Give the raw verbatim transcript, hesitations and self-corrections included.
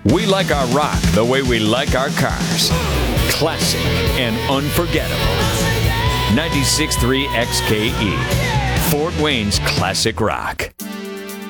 We like our rock the way we like our cars. Classic and unforgettable. ninety-six point three X K E. Fort Wayne's Classic Rock.